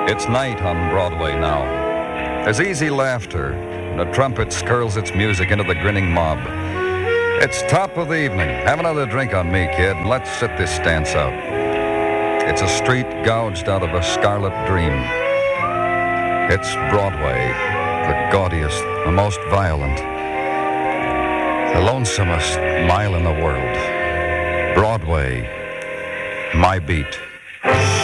It's night on Broadway now. There's easy laughter, and a trumpet skirls its music into the grinning mob. It's top of the evening. Have another drink on me, kid, and let's sit this dance out. It's a street gouged out of a scarlet dream. It's Broadway, the gaudiest, the most violent, the lonesomest mile in the world. Broadway, my beat.